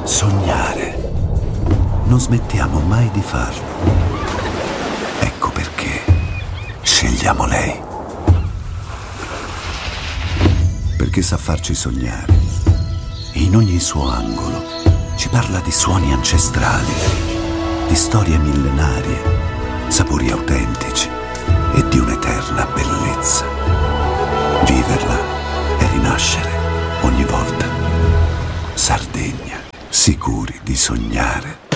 Sognare. Non smettiamo mai di farlo. Ecco perché scegliamo lei. Perché sa farci sognare. E in ogni suo angolo ci parla di suoni ancestrali, di storie millenarie, sapori autentici e di un'eterna bellezza. Viverla e rinascere ogni volta. Sardegna, sicuri di sognare.